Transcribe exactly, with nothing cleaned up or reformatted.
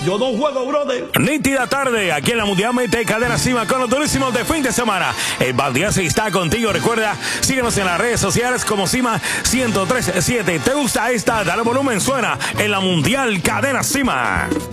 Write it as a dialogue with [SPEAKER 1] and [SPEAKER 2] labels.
[SPEAKER 1] Yo no juego, brother.
[SPEAKER 2] Nítida tarde, aquí en la Mundialmente Cadena Cima con los durísimos de fin de semana. El Baldiase está contigo. Recuerda, síguenos en las redes sociales como Cima ciento tres punto siete. ¿Te gusta esta? Dale volumen, suena en la Mundial Cadena Cima.